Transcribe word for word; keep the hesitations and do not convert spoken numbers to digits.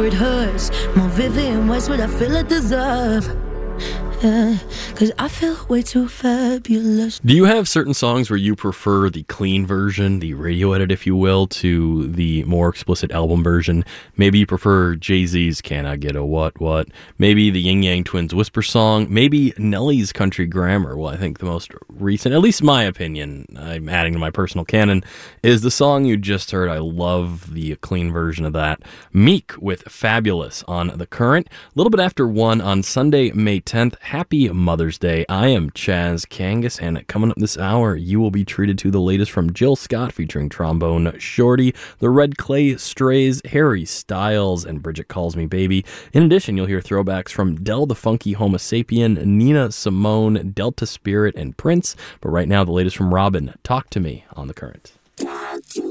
sure it hurts. More vivid in ways what I feel it deserve. Yeah, cause I feel way too fabulous. Do you have certain songs where you prefer the clean version, the radio edit, if you will, to the more explicit album version? Maybe you prefer Jay-Z's Can I Get a What What? Maybe the Yin Yang Twins Whisper song? Maybe Nelly's Country Grammar? Well, I think the most recent, at least my opinion, I'm adding to my personal canon, is the song you just heard. I love the clean version of that. Meek with Fabulous on The Current. A little bit after one on Sunday, May tenth. Happy Mother's Day. I am Chaz Kangas, and coming up this hour, you will be treated to the latest from Jill Scott featuring Trombone Shorty, The Red Clay Strays, Harry Styles, and Bridget Calls Me Baby. In addition, you'll hear throwbacks from Del the Funky Homo Sapien, Nina Simone, Delta Spirit, and Prince. But right now, the latest from Robin, Talk to Me on The Current.